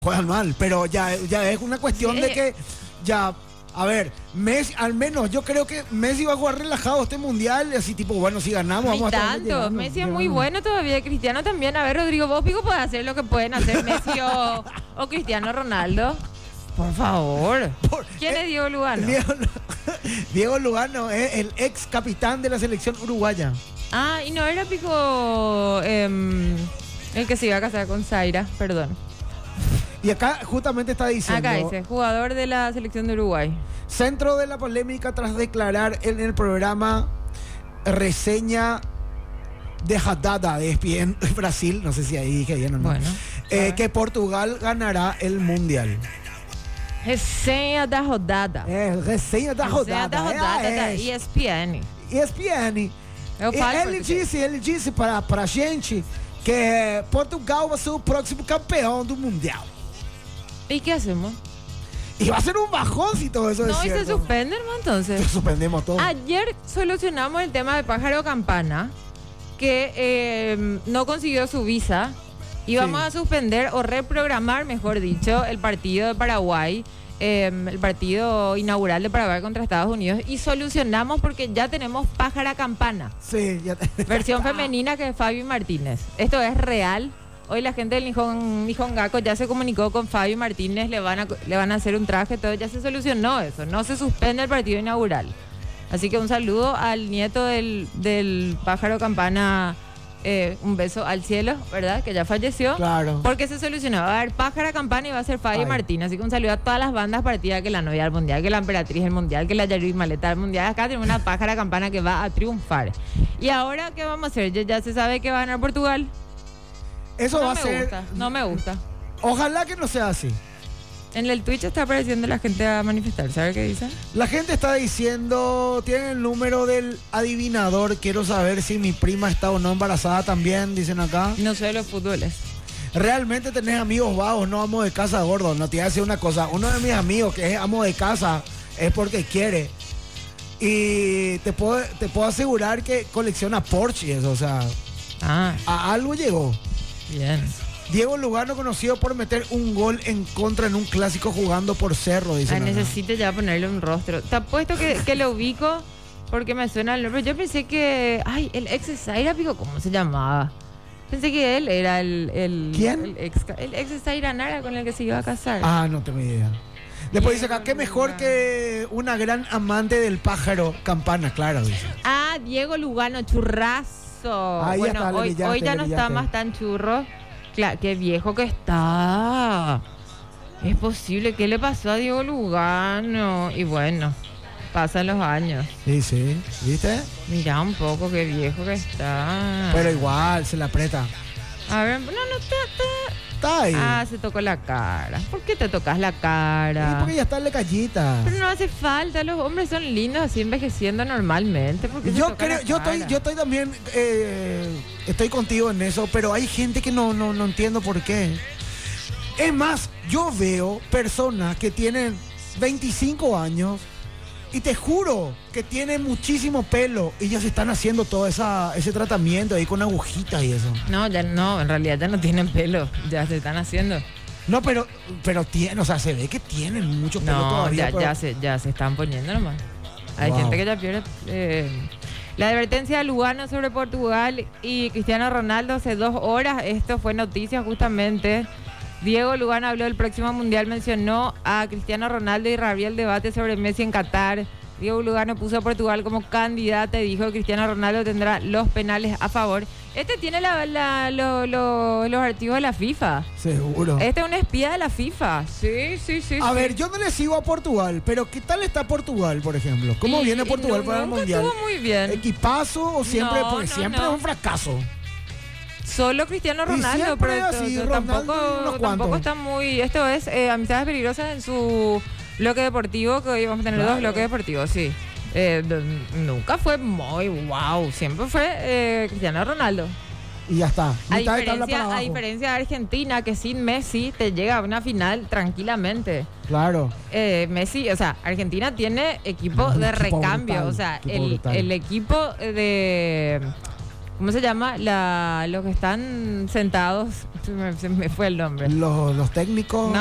juegan mal, pero ya es una cuestión de que ya, a ver, Messi, al menos yo creo que Messi va a jugar relajado este mundial, así tipo, bueno, si ganamos, Ni vamos a estar tanto, llegando, Messi es llegando. muy bueno todavía, Cristiano también. A ver, Rodrigo, vos Pico puede hacer lo que pueden hacer Messi o Cristiano Ronaldo. Por favor. ¿Quién es Diego Lugano? Diego Lugano es el ex capitán de la selección uruguaya. Ah, y no era Pico el que se iba a casar con Zaira, perdón. Y acá justamente está diciendo... Acá dice, jugador de la selección de Uruguay. Centro de la polémica tras declarar en el programa reseña de Haddada de ESPN Brasil, no sé si ahí dije bien o no, Bueno, que Portugal ganará el Mundial. Resenha da rodada. Resenha da rodada. Resenha da rodada da é. ESPN. ESPN. Eu falo Ele disse para a gente que Portugal vai ser o próximo campeão do Mundial. ¿Y qué hacemos? Y va a ser un bajón si todo eso es No, y cierto. se suspende, hermano, entonces. Suspendemos todo. Ayer solucionamos el tema de Pájaro Campana, que no consiguió su visa. Y vamos a suspender o reprogramar, mejor dicho, el partido de Paraguay, el partido inaugural de Paraguay contra Estados Unidos. Y solucionamos porque ya tenemos Pájara Campana. Sí, ya Versión femenina, que es Fabi Martínez. Esto es real. Hoy la gente del Nihon Gakko ya se comunicó con Fabi Martínez, le van a hacer un traje, todo, ya se solucionó eso. No se suspende el partido inaugural. Así que un saludo al nieto del Pájaro Campana, un beso al cielo, ¿verdad? Que ya falleció. Claro. Porque se solucionó. Va a haber Pájara Campana y va a ser Fabi Martínez. Así que un saludo a todas las bandas partidas, que la novia del mundial, que la emperatriz del mundial, que la Yari Maleta del mundial. Acá tenemos una Pájara Campana que va a triunfar. Y ahora, ¿qué vamos a hacer? Ya se sabe que va a ganar Portugal. Eso No va a me ser... gusta, no me gusta. Ojalá que no sea así. En el Twitch está apareciendo la gente a manifestar. ¿Sabe qué dicen? La gente está diciendo, tienen el número del adivinador, quiero saber si mi prima está o no embarazada también, dicen acá. No sé de los fútboles. Realmente tenés amigos vagos, no amo de casa, gordo. No te voy a decir una cosa, uno de mis amigos que es amo de casa es porque quiere. Y te puedo asegurar que colecciona Porsche y eso, o sea, a algo llegó. Bien. Diego Lugano, conocido por meter un gol en contra en un clásico jugando por Cerro, dice. Necesito ya ponerle un rostro. Te apuesto que lo ubico porque me suena el nombre. Yo pensé que... Ay, el ex Zaira, Pico, ¿cómo se llamaba? Pensé que él era el ¿Quién? El ex Zaira Nara con el que se iba a casar. Ah, no tengo idea. Después dice acá, qué mejor que una gran amante del pájaro Campana, claro, dice. Ah, Diego Lugano, churrazo. Ahí bueno, está, hoy ya no está más tan churro. Claro, qué viejo que está. Es posible. ¿Qué le pasó a Diego Lugano? Y bueno, pasan los años. Sí, sí. ¿Viste? Mira un poco qué viejo que está. Pero igual, se la aprieta. A ver, no está. Está ahí. Ah, se tocó la cara. ¿Por qué te tocas la cara? Sí, porque ya está en la callita. Pero no hace falta. Los hombres son lindos así envejeciendo normalmente. Yo estoy también, estoy contigo en eso, pero hay gente que no entiendo por qué. Es más, yo veo personas que tienen 25 años y te juro que tienen muchísimo pelo y ya se están haciendo todo ese tratamiento ahí con agujitas y eso. No, ya no, en realidad ya no tienen pelo, ya se están haciendo. No, pero tienen, o sea, se ve que tienen mucho pelo todavía. Ya se están poniendo nomás. Hay gente que ya pierde. La advertencia de Lugano sobre Portugal y Cristiano Ronaldo hace 2 horas. Esto fue noticia justamente. Diego Lugano habló del próximo mundial, mencionó a Cristiano Ronaldo y reabrió el debate sobre Messi en Qatar. Diego Lugano puso a Portugal como candidata y dijo que Cristiano Ronaldo tendrá los penales a favor. Este tiene los archivos de la FIFA. Seguro. Este es un espía de la FIFA. Sí. A ver, yo no le sigo a Portugal, pero ¿qué tal está Portugal, por ejemplo? ¿Cómo viene Portugal para el mundial? Estuvo muy bien. ¿Equipazo o siempre? No, porque siempre es un fracaso. Solo Cristiano Ronaldo, pero así, Ronaldo, tampoco está muy... Esto es Amistades Peligrosas en su bloque deportivo, que hoy vamos a tener 2 bloques deportivos, sí. Nunca fue muy wow, siempre fue Cristiano Ronaldo. Y ya está. A diferencia de Argentina, que sin Messi te llega a una final tranquilamente. Claro. Messi, o sea, Argentina tiene equipo de recambio, brutal, o sea, el equipo de... ¿Cómo se llama? Los que están sentados, se me fue el nombre. Los técnicos. No,